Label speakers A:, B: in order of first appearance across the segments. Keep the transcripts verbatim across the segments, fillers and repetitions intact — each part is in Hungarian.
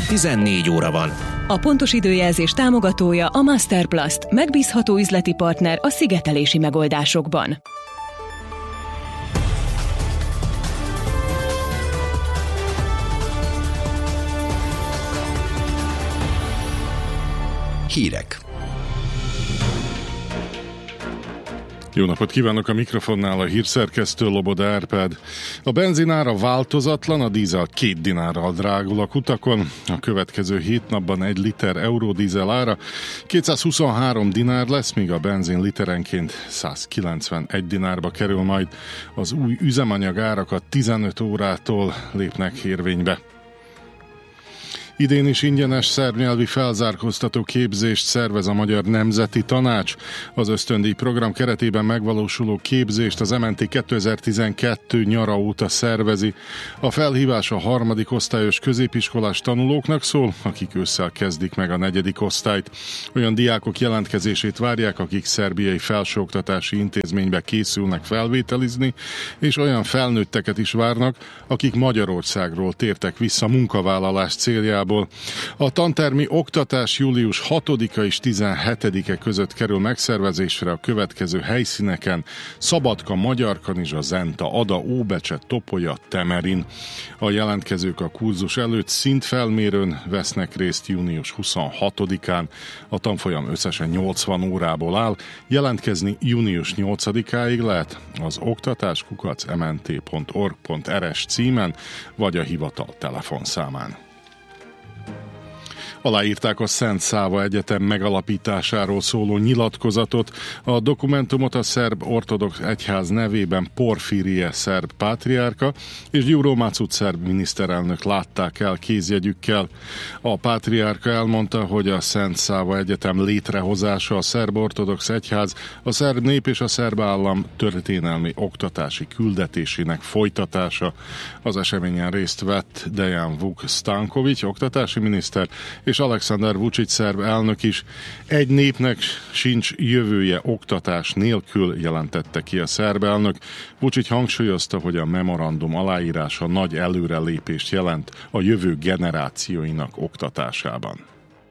A: tizennégy óra van.
B: A pontos időjelzés támogatója a Masterplast, megbízható üzleti partner a szigetelési megoldásokban.
A: Hírek.
C: Jó napot kívánok, a mikrofonnál a hírszerkesztő Loboda Árpád. A benzinára változatlan, a dízel két dinárral drágul a kutakon. A következő hét napban egy liter eurodízel ára kétszázhuszonhárom dinár lesz, míg a benzin literenként százkilencvenegy dinárba kerül majd. Az új üzemanyag árakat tizenöt órától lépnek érvénybe. Idén is ingyenes szerbnyelvi felzárkóztató képzést szervez a Magyar Nemzeti Tanács. Az ösztöndíj program keretében megvalósuló képzést az em en té kétezer-tizenkettő nyara óta szervezi. A felhívás a harmadik osztályos középiskolás tanulóknak szól, akik ősszel kezdik meg a negyedik osztályt. Olyan diákok jelentkezését várják, akik szerbiai felsőoktatási intézménybe készülnek felvételizni, és olyan felnőtteket is várnak, akik Magyarországról tértek vissza munkavállalás céljából. A tantermi oktatás július hatodika és tizenhetedike között kerül megszervezésre a következő helyszíneken: Szabadka, Magyarkanizsa, Zenta, Ada, Óbecse, Topolya, Temerin. A jelentkezők a kurzus előtt szintfelmérőn vesznek részt június huszonhatodikán. A tanfolyam összesen nyolcvan órából áll. Jelentkezni június nyolcadikáig lehet az oktatás kukac em en té pont org pont er es címen, vagy a hivatal telefonszámán. Aláírták a Szent Száva Egyetem megalapításáról szóló nyilatkozatot. A dokumentumot a szerb ortodox egyház nevében Porfirije szerb pátriárka és Gyuro Macuc szerb miniszterelnök látták el kézjegyükkel. A pátriárka elmondta, hogy a Szent Száva Egyetem létrehozása a szerb ortodox egyház, a szerb nép és a szerb állam történelmi oktatási küldetésének folytatása. Az eseményen részt vett Dejan Vuk Stanković, oktatási miniszter, és Aleksandar Vučić szerb elnök is. Egy népnek sincs jövője oktatás nélkül, jelentette ki a szerb elnök. Vučić hangsúlyozta, hogy a memorandum aláírása nagy előrelépést jelent a jövő generációinak oktatásában.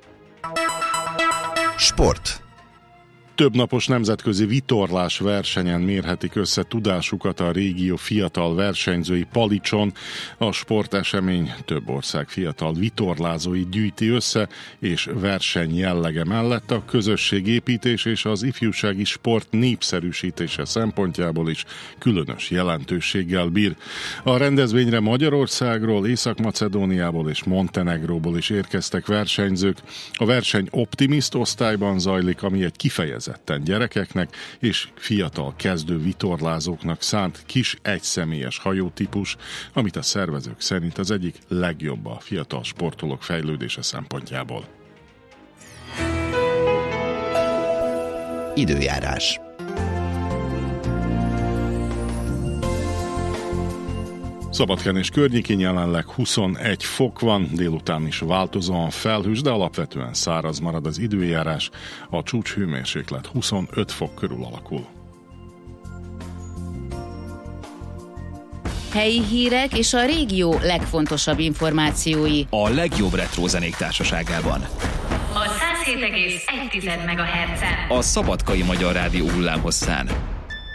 A: Sport.
C: Többnapos nemzetközi vitorlás versenyen mérhetik össze tudásukat a régió fiatal versenyzői Palicson. A sportesemény több ország fiatal vitorlázói gyűjti össze, és verseny jellege mellett a közösségépítés és az ifjúsági sport népszerűsítése szempontjából is különös jelentőséggel bír. A rendezvényre Magyarországról, Észak-Macedóniából és Montenegróból is érkeztek versenyzők. A verseny optimist osztályban zajlik, ami egy kifejezett gyerekeknek és fiatal kezdő vitorlázóknak szánt kis egyszemélyes hajótípus, amit a szervezők szerint az egyik legjobb a fiatal sportolók fejlődése szempontjából.
A: Időjárás.
C: Szabadkán és környékén jelenleg huszonegy fok van, délután is változóan felhős, de alapvetően száraz marad az időjárás. A csúcshőmérséklet huszonöt fok körül alakul.
D: Helyi hírek és a régió legfontosabb információi
A: A legjobb retro zenék társaságában.
D: a száz hét egész egy MHz-en
A: A Szabadkai Magyar Rádió hullámhosszán.